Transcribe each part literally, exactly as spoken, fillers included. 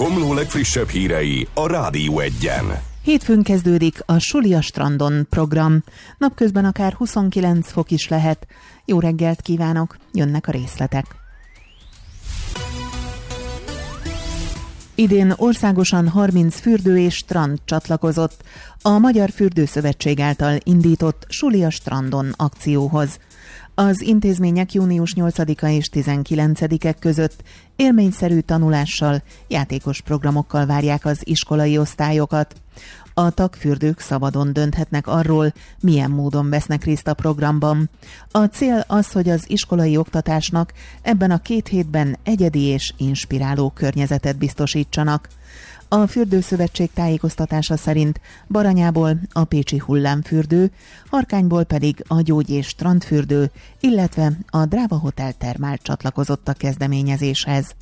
Komló legfrissebb hírei a Rádió Egyen. Hétfőn kezdődik a Suli a strandon program. Napközben akár huszonkilenc fok is lehet. Jó reggelt kívánok, jönnek a részletek. Idén országosan harminc fürdő és strand csatlakozott a Magyar Fürdőszövetség által indított Suli a strandon akcióhoz. Az intézmények június nyolcadika és tizenkilencedike között élményszerű tanulással, játékos programokkal várják az iskolai osztályokat. A tagfürdők szabadon dönthetnek arról, milyen módon vesznek részt a programban. A cél az, hogy az iskolai oktatásnak ebben a két hétben egyedi és inspiráló környezetet biztosítsanak. A Fürdőszövetség tájékoztatása szerint Baranyából a Pécsi Hullámfürdő, Harkányból pedig a Gyógy- és Strandfürdő, illetve a Dráva Hotel Termál csatlakozott a kezdeményezéshez.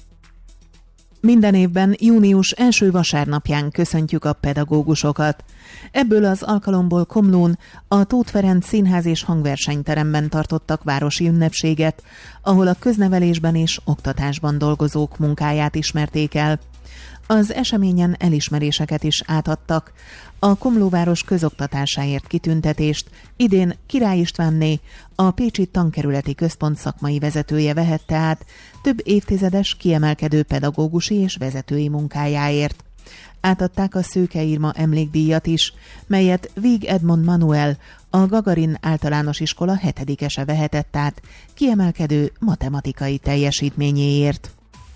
Minden évben június első vasárnapján köszöntjük a pedagógusokat. Ebből az alkalomból Komlón a Tóth Ferenc Színház és Hangversenyteremben tartottak városi ünnepséget, ahol a köznevelésben és oktatásban dolgozók munkáját ismerték el. Az eseményen elismeréseket is átadtak. A Komlóváros közoktatásáért kitüntetést idén Király Istvánné, a Pécsi Tankerületi Központ szakmai vezetője vehette át több évtizedes kiemelkedő pedagógusi és vezetői munkájáért. Átadták a Szőke Irma emlékdíjat is, melyet Víg Edmond Manuel, a Gagarin általános iskola hetedikese vehetett át kiemelkedő matematikai teljesítményéért.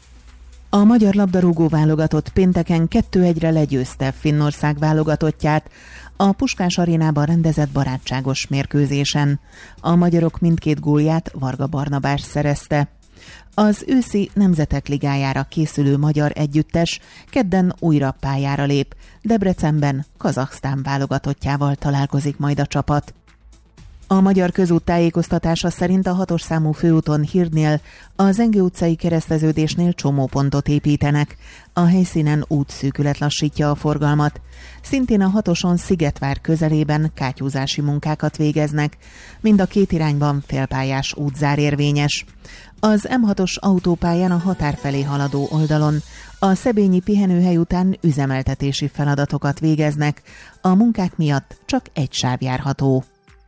A magyar labdarúgó válogatott pénteken kettő egyre legyőzte Finnország válogatottját a Puskás arénában rendezett barátságos mérkőzésen. A magyarok mindkét gólját Varga Barnabás szerezte. Az őszi Nemzetek Ligájára készülő magyar együttes kedden újra pályára lép. Debrecenben Kazaksztán válogatottjával találkozik majd a csapat. A Magyar Közút tájékoztatása szerint a hatos számú főúton Hírdnél a Zengő utcai kereszteződésnél csomópontot építenek. A helyszínen útszűkület lassítja a forgalmat. Szintén a hatoson Szigetvár közelében kátyúzási munkákat végeznek. Mind a két irányban félpályás útzár érvényes. Az em hatos autópályán a határ felé haladó oldalon a szebényi pihenőhely után üzemeltetési feladatokat végeznek. A munkák miatt csak egy sáv járható.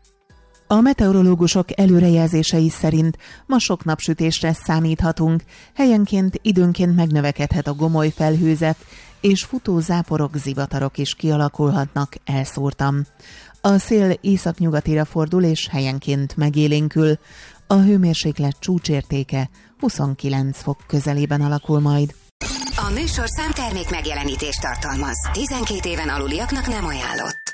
A meteorológusok előrejelzései szerint ma sok napsütésre számíthatunk, helyenként időnként megnövekedhet a gomoly felhőzet, és futó záporok, zivatarok is kialakulhatnak elszórtan. A szél északnyugatira fordul és helyenként megélénkül. A hőmérséklet csúcsértéke huszonkilenc fok közelében alakul majd. A műsorszám termék megjelenítést tartalmaz. tizenkét éven aluliaknak nem ajánlott.